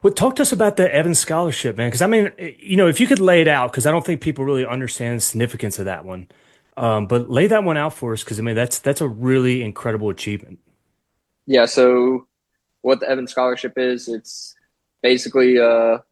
Well, talk to us about the Evans Scholarship, man. Because I mean, if you could lay it out, because I don't think people really understand the significance of that one. But lay that one out for us, because I mean, that's a really incredible achievement. Yeah, so what the Evans Scholarship is, it's basically a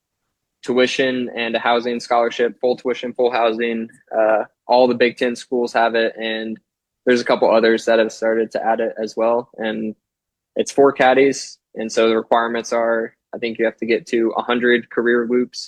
tuition and a housing scholarship, full tuition, full housing. All the Big Ten schools have it, and there's a couple others that have started to add it as well. And it's for caddies, and so the requirements are, I think you have to get to 100 career loops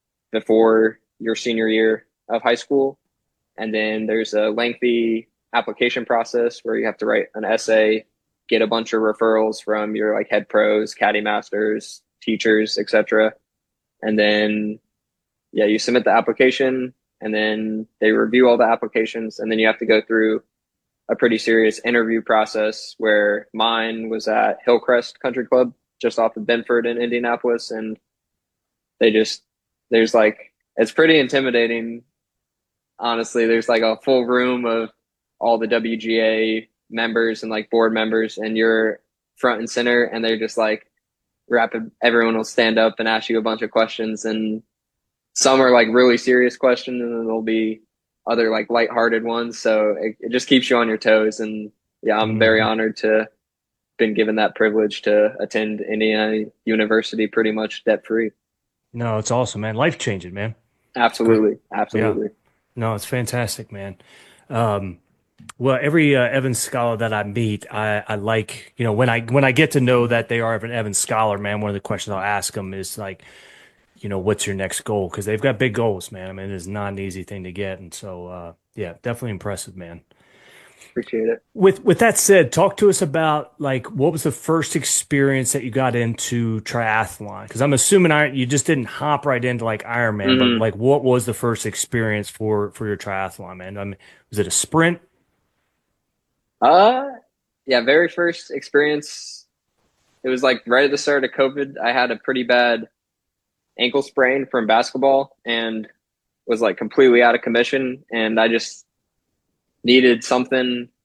before your senior year of high school. And then there's a lengthy application process where you have to write an essay, get a bunch of referrals from your like head pros, caddy masters, teachers, etc. And then yeah, you submit the application and then they review all the applications and then you have to go through a pretty serious interview process where mine was at Hillcrest Country Club just off of Benford in Indianapolis, and they just there's like it's pretty intimidating. Honestly, there's like a full room of all the WGA members and like board members, and you're front and center, and they're just like rapid. Everyone will stand up and ask you a bunch of questions, and some are like really serious questions, and then there'll be other like lighthearted ones. So it just keeps you on your toes. And yeah, I'm very Hmm. honored to been given that privilege to attend Indiana University pretty much debt free. No, it's awesome, man. Life changing, man. It's great. Absolutely, Yeah. absolutely. No, it's fantastic, man. Um, well, every Evans Scholar that I meet, I like, when I get to know that they are an Evans Scholar, man, one of the questions I'll ask them is like, what's your next goal? Because they've got big goals, man. I mean, it's not an easy thing to get. And so, yeah, definitely impressive, man. Appreciate it. With that said, talk to us about like what was the first experience that you got into triathlon? Because I'm assuming you just didn't hop right into like Ironman, but Mm, like what was the first experience for your triathlon, man? I mean, was it a sprint? uh, yeah, very first experience. It was like right at the start of COVID. I had a pretty bad ankle sprain from basketball and was like completely out of commission. And I just needed something.